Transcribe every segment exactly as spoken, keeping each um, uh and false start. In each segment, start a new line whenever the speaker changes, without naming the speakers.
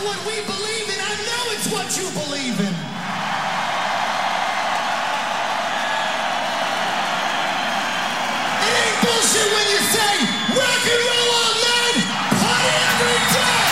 what we believe in. I know it's what you believe in. It ain't bullshit when you say rock and roll all night, party every day.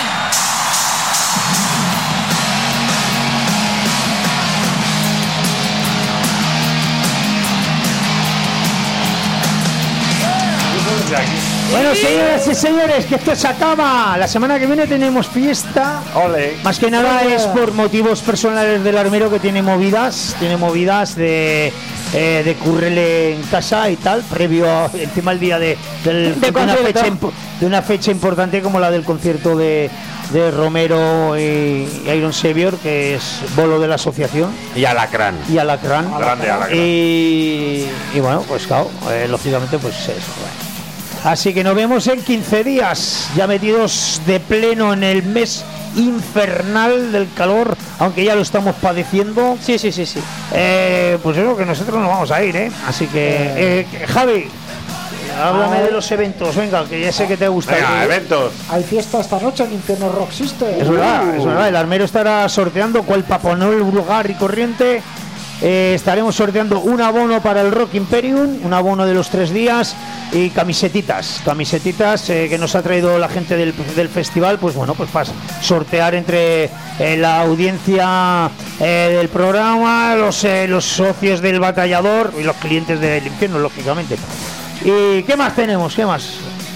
Bueno, señoras y señores, que esto se acaba. La semana que viene tenemos fiesta.
Ole.
Más que nada es por motivos personales del armero, que tiene movidas, tiene movidas de eh, de currele en casa y tal, previo a, encima el día de, del, de, de, una fecha, de una fecha importante como la del concierto de, de Romero y, y Iron Savior, que es bolo de la asociación.
Y Alacrán.
Y Alacrán.
Grande Alacrán.
Y, y bueno, pues claro, eh, lógicamente pues eso. Bueno. Así que nos vemos en quince días, ya metidos de pleno en el mes infernal del calor, aunque ya lo estamos padeciendo.
Sí, sí, sí, sí.
Eh, pues eso, que nosotros nos vamos a ir, ¿eh? Así que, eh, Javi, háblame
Ay.
de los eventos, venga, que ya sé que te gusta.
Venga, eventos.
Hay fiesta esta noche en Infierno Rock System.
Es verdad, es verdad, el armero estará sorteando cual Paponol vulgar y corriente. Eh, estaremos sorteando un abono para el Rock Imperium, un abono de los tres días y camisetitas, camisetitas eh, que nos ha traído la gente del, del festival, pues bueno, pues para sortear entre eh, la audiencia eh, del programa, los, eh, los socios del batallador y los clientes del infierno, lógicamente. ¿Y qué más tenemos? ¿Qué más?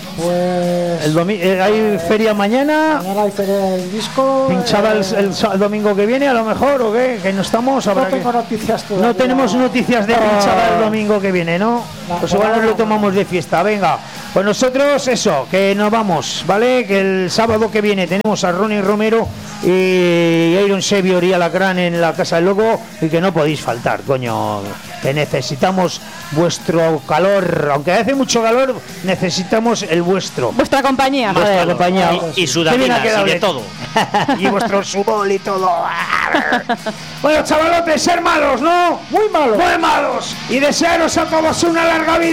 Pues
El domi- eh, hay feria mañana.
mañana hay feria del disco.
Pinchada el,
eh,
el, el domingo que viene, a lo mejor, o qué, que no estamos.
No
habrá
tengo
que...
noticias todavía.
No tenemos noticias de pinchada el domingo que viene, ¿no?
No,
Pues igual
no,
nos lo
no.
tomamos de fiesta, venga. Pues nosotros, eso, que nos vamos, ¿vale? Que el sábado que viene tenemos a Ronnie Romero y Iron Savior y Alacrán en la Casa del Loco, y que no podéis faltar, coño. Que necesitamos vuestro calor, aunque hace mucho calor, necesitamos el vuestro.
Vuestra compañía.
Vuestra
Joder.
compañía.
Y, y
Qué bien ha
sudaminas
quedado
y de
bien.
todo.
Y vuestro sudor y todo. Bueno, chavalotes, ser malos, ¿no?
Muy malo.
Muy malos. Y desearos a todos una larga vida.